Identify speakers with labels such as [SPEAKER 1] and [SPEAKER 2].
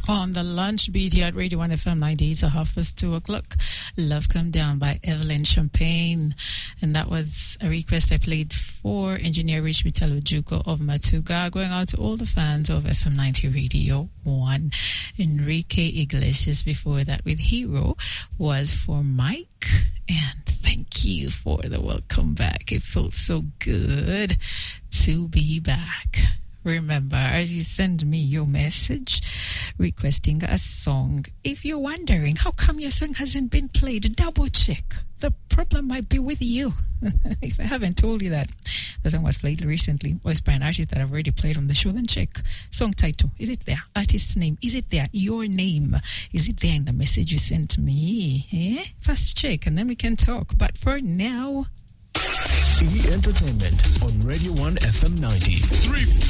[SPEAKER 1] On the lunch beat here at Radio 1 FM 90, it's 2:30. Love Come Down by Evelyn Champagne. And that was a request I played for Engineer Rich Vitalo Juko of Matuga, going out to all the fans of FM 90 Radio 1. Enrique Iglesias before that with Hero was for Mike. And thank you for the welcome back. It felt so good to be back. Remember, as you send me your message requesting a song, if you're wondering how come your song hasn't been played, double check. The problem might be with you. If I haven't told you that the song was played recently or it's by an artist that I've already played on the show, then check. Song title, is it there? Artist's name, is it there? Your name, is it there in the message you sent me? First check and then we can talk. But for now,
[SPEAKER 2] E Entertainment on Radio 1 FM 90.